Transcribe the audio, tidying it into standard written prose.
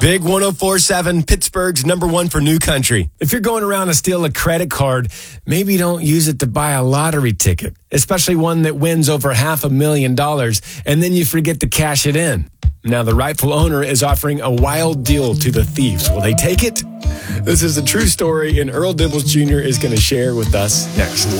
Big 104.7, Pittsburgh's number one for new country. If you're going around to steal a credit card, maybe don't use it to buy a lottery ticket, especially one that wins over $500,000, and then you forget to cash it in. Now, the rightful owner is offering a wild deal to the thieves. Will they take it? This is a true story, and Earl Dibbles Jr. is going to share with us next.